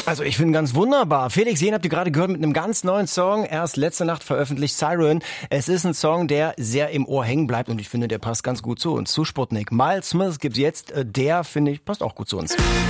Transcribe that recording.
Also ich finde ganz wunderbar. Felix Jähn habt ihr gerade gehört mit einem ganz neuen Song. Erst letzte Nacht veröffentlicht, Siren. Es ist ein Song, der sehr im Ohr hängen bleibt und ich finde, der passt ganz gut zu uns. Zu Sputnik. Miles Smith gibt's jetzt. Der, finde ich, passt auch gut zu uns.